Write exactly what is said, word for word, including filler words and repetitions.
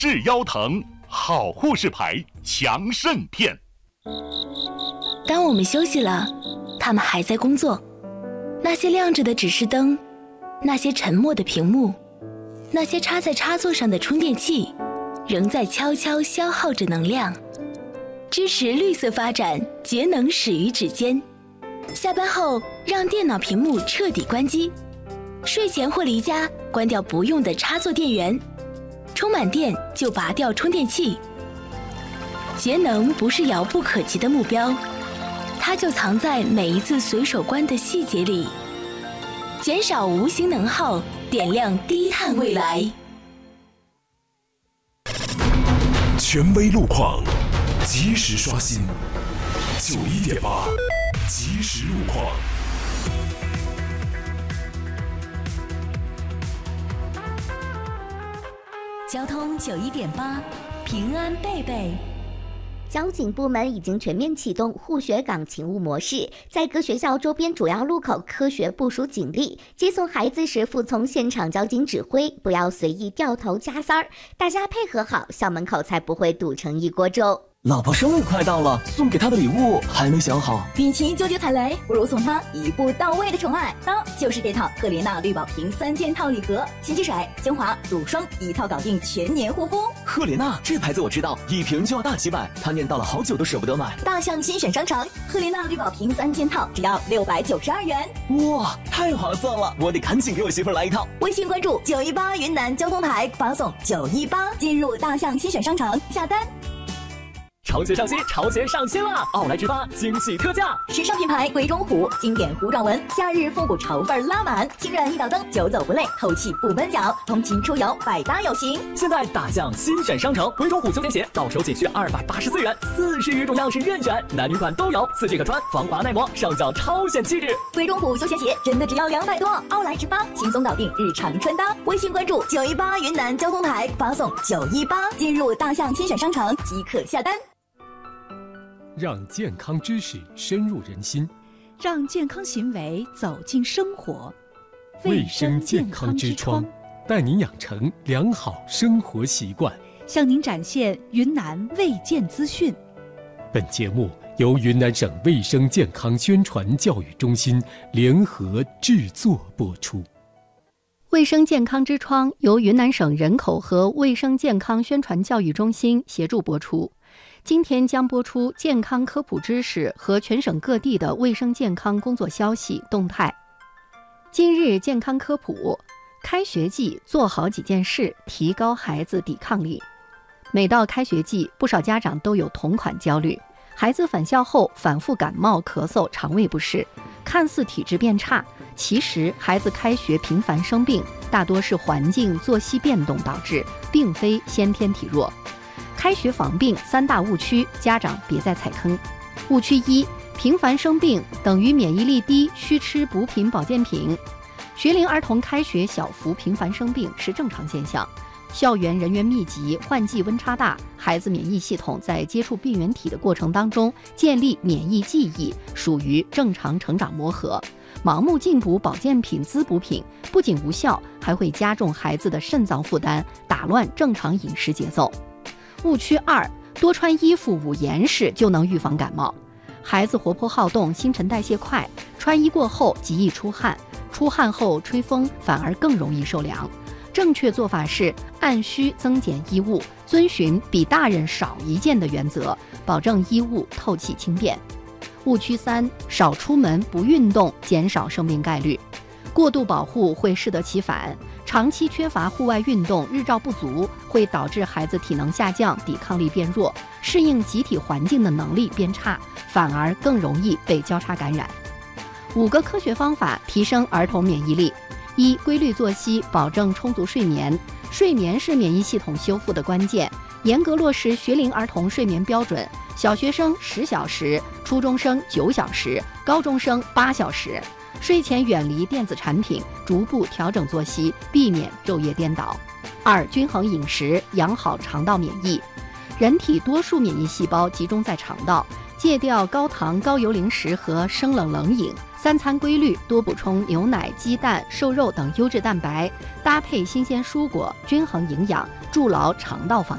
治腰疼好护士牌强肾片。 当我们休息了，他们还在工作。那些亮着的指示灯，那些沉默的屏幕，那些插在插座上的充电器，仍在悄悄消耗着能量。支持绿色发展，节能始于指尖。下班后，让电脑屏幕彻底关机。睡前或离家，关掉不用的插座电源。充满电就拔掉充电器。节能不是遥不可及的目标，它就藏在每一次随手关的细节里。减少无形能耗，点亮低碳未来。 权威路况，及时刷新。九一点八，即时路况。 交通九一点八，平安贝贝。 交警部门已经全面启动护学岗勤务模式，在各学校周边主要路口科学部署警力，接送孩子时服从现场交警指挥，不要随意掉头加塞儿，大家配合好，校门口才不会堵成一锅粥。 老婆生日快到了，送给她的礼物还没想好。 与其纠结踩雷，不如送她一步到位的宠爱。当就是这套赫莲娜绿宝瓶三件套礼盒，洗洁水、精华、乳霜一套搞定，全年护肤。 赫莲娜这牌子我知道，一瓶就要大几百，她念叨了好久都舍不得买。 大象新选商城，赫莲娜绿宝瓶三件套只要六百九十二元。 哇，太划算了！我得赶紧给我媳妇来一套。 微信关注九一八云南交通台，发送九一八进入大象新选商城下单。 潮鞋上新，潮鞋上新了！奥莱直发惊喜特价， 时尚品牌贵中虎经典弧状纹，夏日复古潮范拉满，轻软一脚蹬，久走不累，透气不闷脚，通勤出游百搭有型。 现在大象新选商城，贵中虎休闲鞋到手仅需二百八十四元，四十余种样式任选，男女款都有，四季可穿，防滑耐磨，上脚超显气质。 贵中虎休闲鞋真的只要两百多，奥莱直发轻松搞定日常穿搭。微信关注九一八云南交通台，发送九一八进入大象新选商城即可下单。 让健康知识深入人心， 让健康行为走进生活。 卫生健康之窗，带您养成良好生活习惯， 向您展现云南卫健资讯。 本节目由云南省卫生健康宣传教育中心联合制作播出。 卫生健康之窗由云南省人口和卫生健康宣传教育中心协助播出。今天将播出健康科普知识和全省各地的卫生健康工作消息动态。今日健康科普：开学季做好几件事，提高孩子抵抗力。每到开学季，不少家长都有同款焦虑。孩子返校后反复感冒、咳嗽、肠胃不适，看似体质变差，其实孩子开学频繁生病，大多是环境、作息变动导致，并非先天体弱。开学防病三大误区，家长别再踩坑。误区一：频繁生病等于免疫力低，需吃补品保健品。学龄儿童开学小幅频繁生病是正常现象。校园人员密集，换季温差大，孩子免疫系统在接触病原体的过程当中建立免疫记忆，属于正常成长磨合。盲目进补保健品、滋补品不仅无效，还会加重孩子的肾脏负担，打乱正常饮食节奏。误区二：多穿衣服捂严实就能预防感冒。孩子活泼好动，新陈代谢快，穿衣过后极易出汗，出汗后吹风反而更容易受凉。正确做法是按需增减衣物，遵循比大人少一件的原则，保证衣物透气轻便。误区三：少出门不运动，减少生病概率。过度保护会适得其反，长期缺乏户外运动，日照不足，会导致孩子体能下降，抵抗力变弱，适应集体环境的能力变差，反而更容易被交叉感染。五个科学方法提升儿童免疫力：一、规律作息，保证充足睡眠，睡眠是免疫系统修复的关键，严格落实学龄儿童睡眠标准，小学生十小时，初中生九小时，高中生八小时。睡前远离电子产品，逐步调整作息，避免昼夜颠倒。二、均衡饮食，养好肠道免疫。人体多数免疫细胞集中在肠道，戒掉高糖高油零食和生冷冷饮，三餐规律，多补充牛奶、鸡蛋、瘦肉等优质蛋白，搭配新鲜蔬果，均衡营养，筑牢肠道防